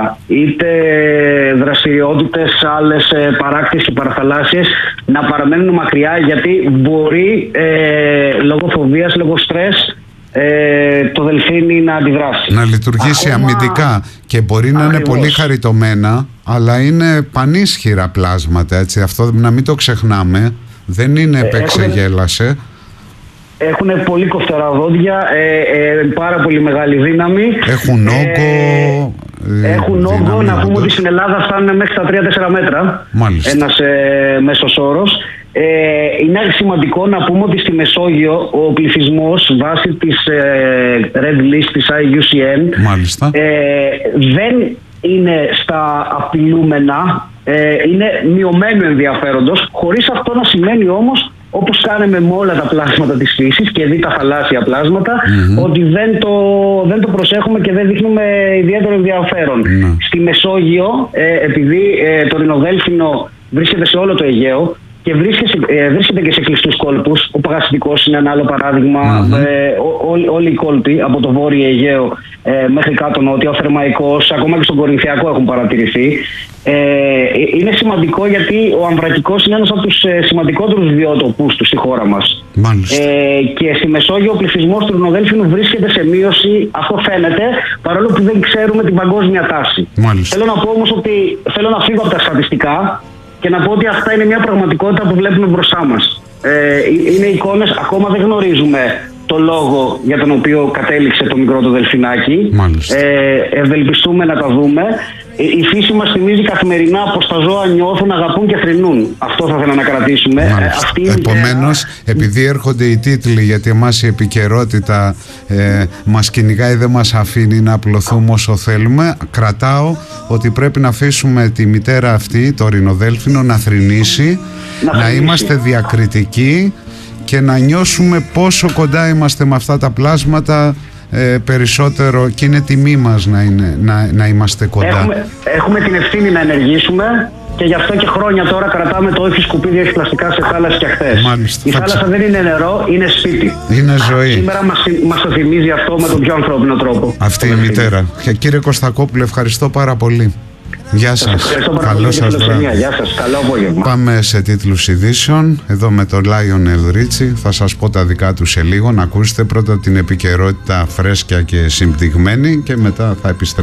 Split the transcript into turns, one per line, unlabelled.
είτε δραστηριότητες άλλες παράκτιες και παραθαλάσσιες να παραμένουν μακριά, γιατί μπορεί λόγω φοβίας, λόγω στρες το δελφίνι να αντιδράσει.
Να λειτουργήσει αμυντικά και μπορεί να είναι πολύ χαριτωμένα, αλλά είναι πανίσχυρα πλάσματα, έτσι, αυτό να μην το ξεχνάμε. Δεν είναι επεξεγέλασε.
Έχουν πολύ κοφτερά δόντια, πάρα πολύ μεγάλη δύναμη.
Έχουν όγκο.
Έχουν όγκο, να πούμε ότι στην Ελλάδα φτάνουν μέχρι τα 3-4 μέτρα.
Μάλιστα.
Ένας μέσος όρος. Είναι σημαντικό να πούμε ότι στη Μεσόγειο ο πληθυσμός βάσει της Red List της IUCN δεν είναι στα απειλούμενα, είναι μειωμένου ενδιαφέροντος, χωρίς αυτό να σημαίνει όμως, όπως κάνουμε με όλα τα πλάσματα της φύσης και δει τα θαλάσσια πλάσματα, ότι δεν το προσέχουμε και δεν δείχνουμε ιδιαίτερο ενδιαφέρον. Στη Μεσόγειο, επειδή το ρινοδέλφινο βρίσκεται σε όλο το Αιγαίο και βρίσκεται και σε κλειστούς κόλπους, ο Παγασιτικός είναι ένα άλλο παράδειγμα, όλοι οι κόλποι από το βόρειο Αιγαίο μέχρι κάτω νότια, ο Θερμαϊκός, ακόμα και στον Κορινθιακό έχουν παρατηρηθεί. Είναι σημαντικό γιατί ο Αμβρακικός είναι ένας από τους σημαντικότερους βιότοπους του στη χώρα μας. Και στη Μεσόγειο ο πληθυσμός του ρινοδέλφινου βρίσκεται σε μείωση, αυτό φαίνεται, παρόλο που δεν ξέρουμε την παγκόσμια τάση. Θέλω να πω όμως ότι θέλω να φύγω από τα στατιστικά και να πω ότι αυτά είναι μια πραγματικότητα που βλέπουμε μπροστά μας. Είναι εικόνες, ακόμα δεν γνωρίζουμε το λόγο για τον οποίο κατέληξε το μικρό το δελφινάκι. Ευελπιστούμε να τα δούμε. Η φύση μας θυμίζει καθημερινά πως τα ζώα νιώθουν, αγαπούν και θρηνούν. Αυτό θα ήθελα να κρατήσουμε.
Επομένως, επειδή έρχονται οι τίτλοι, γιατί εμάς η επικαιρότητα μας κυνηγάει, δεν μας αφήνει να απλωθούμε όσο θέλουμε, κρατάω ότι πρέπει να αφήσουμε τη μητέρα αυτή, το ρινοδέλφινο, να θρηνήσει, να είμαστε διακριτικοί και να νιώσουμε πόσο κοντά είμαστε με αυτά τα πλάσματα περισσότερο, και είναι τιμή μας να είμαστε κοντά.
Έχουμε την ευθύνη να ενεργήσουμε και γι' αυτό και χρόνια τώρα κρατάμε το όχι σκουπίδι, όχι πλαστικά σε θάλασσες και αχθές. Η θάλασσα δεν είναι νερό, είναι σπίτι.
Είναι ζωή.
Σήμερα μας το θυμίζει αυτό με τον πιο ανθρώπινο τρόπο.
Αυτή η μητέρα. Και κύριε Κωστακόπουλε, ευχαριστώ πάρα πολύ. Γεια σας. Καλό σας βράδυ.
Γεια σας. Καλό απόγευμα.
Πάμε σε τίτλους ειδήσεων. Εδώ με τον Λάιονελ Ρίτσι. Θα σας πω τα δικά του σε λίγο. Να ακούσετε πρώτα την επικαιρότητα φρέσκια και συμπτυγμένη και μετά θα επιστρέψουμε.